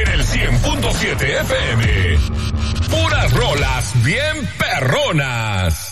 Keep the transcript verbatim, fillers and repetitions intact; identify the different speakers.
Speaker 1: en el cien punto siete F M. Puras rolas bien perronas.